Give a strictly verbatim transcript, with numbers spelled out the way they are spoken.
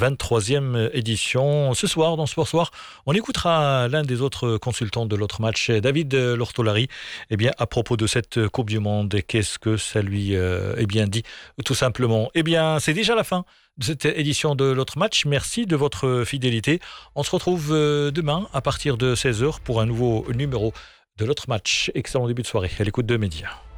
vingt-troisième édition. Ce soir, dans Sport Soir, on écoutera l'un des autres consultants de l'autre match, David Lortolari, eh bien, à propos de cette Coupe du Monde. Et qu'est-ce que ça lui euh, eh bien, dit, tout simplement. Eh bien, c'est déjà la fin de cette édition de l'autre match. Merci de votre fidélité. On se retrouve demain à partir de seize heures pour un nouveau numéro de l'autre match. Excellent début de soirée à l'écoute de Média.